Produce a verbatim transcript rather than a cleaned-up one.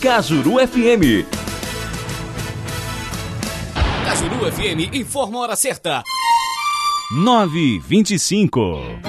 Cajuru F M. Cajuru F M informa a hora certa. nove e vinte e cinco.